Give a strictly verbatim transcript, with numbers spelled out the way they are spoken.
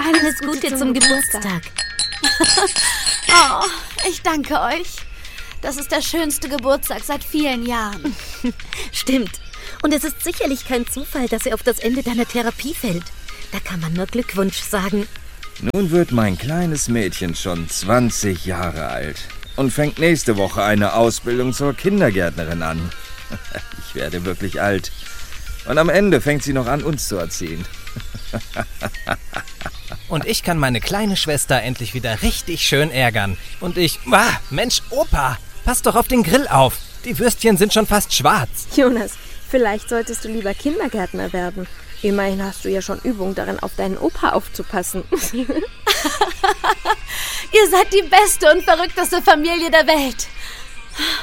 Alles, Alles Gute, Gute zum, zum Geburtstag. Oh, ich danke euch. Das ist der schönste Geburtstag seit vielen Jahren. Stimmt. Und es ist sicherlich kein Zufall, dass er auf das Ende deiner Therapie fällt. Da kann man nur Glückwunsch sagen. Nun wird mein kleines Mädchen schon zwanzig Jahre alt und fängt nächste Woche eine Ausbildung zur Kindergärtnerin an. Ich werde wirklich alt. Und am Ende fängt sie noch an, uns zu erziehen. Und ich kann meine kleine Schwester endlich wieder richtig schön ärgern. Und ich... Ah, Mensch, Opa, pass doch auf den Grill auf. Die Würstchen sind schon fast schwarz. Jonas, vielleicht solltest du lieber Kindergärtner werden. Immerhin hast du ja schon Übung darin, auf deinen Opa aufzupassen. Ihr seid die beste und verrückteste Familie der Welt.